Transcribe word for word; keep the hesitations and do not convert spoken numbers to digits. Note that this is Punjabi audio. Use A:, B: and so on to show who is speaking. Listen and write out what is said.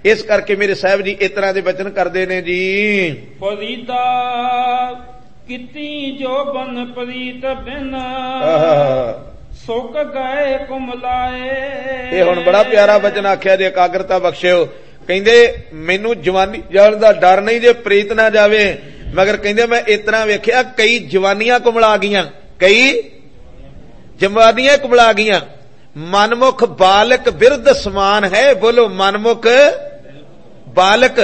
A: ਇਸ ਕਰਕੇ ਮੇਰੇ ਸਾਹਿਬ ਜੀ ਇਸ ਤਰ੍ਹਾਂ ਦੇ ਬਚਨ ਕਰਦੇ ਨੇ ਜੀ।
B: ਫਰੀਦਾ ਕੀਤੀ ਜੋ ਬਨ ਪ੍ਰੀਤ ਬਿਨ ਸੁੱਕ ਗਏ ਕੁਮਲਾਏ।
A: ਇਹ ਹੁਣ ਬੜਾ ਪਿਆਰਾ ਬਚਨ ਆਖਿਆ ਜੇ, ਇਕਾਗਰਤਾ ਬਖਸ਼ਿਓ। ਕਹਿੰਦੇ ਮੈਨੂੰ ਜਵਾਨੀ ਜਾਣ ਦਾ ਡਰ ਨਹੀਂ ਜੇ ਪ੍ਰੀਤ ਨਾ ਜਾਵੇ, ਮਗਰ ਕਹਿੰਦੇ ਮੈਂ ਇਸ ਤਰ੍ਹਾਂ ਵੇਖਿਆ ਕਈ ਜਵਾਨੀਆਂ ਕੁਮਲਾ ਗਈਆਂ, ਕਈ ਜਵਾਨੀਆਂ ਕੁਮਲਾ ਗਈਆਂ। ਮਨਮੁਖ ਬਾਲਕ ਬਿਰਧ ਸਮਾਨ ਹੈ, ਬੋਲੋ ਮਨਮੁਖ ਬਾਲਕ